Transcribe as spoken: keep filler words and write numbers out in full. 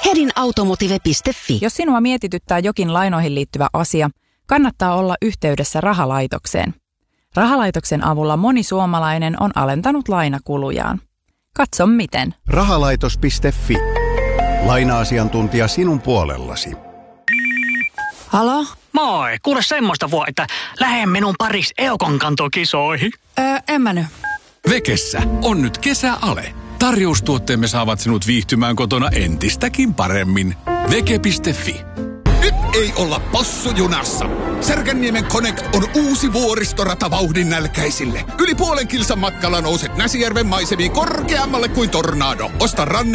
hedinautomotive piste fi. Jos sinua mietityttää jokin lainoihin liittyvä asia, kannattaa olla yhteydessä rahalaitokseen. Rahalaitoksen avulla moni suomalainen on alentanut lainakulujaan. Katso miten. Rahalaitos piste fi. Laina-asiantuntija sinun puolellasi. Halo? Moi, kuule semmoista vuo, että lähden minun paris Eukon kantokisoihin. Öö, en mä nyt. Vekessä on nyt kesäale. Tarjoustuotteemme saavat sinut viihtymään kotona entistäkin paremmin. Veke piste fi. Nyt ei olla possujunassa. Särkänniemen Connect on uusi vuoristorata vauhdin nälkäisille. Yli puolen kilsan matkalla nouset Näsijärven maisemiin korkeammalle kuin tornado. Osta ranne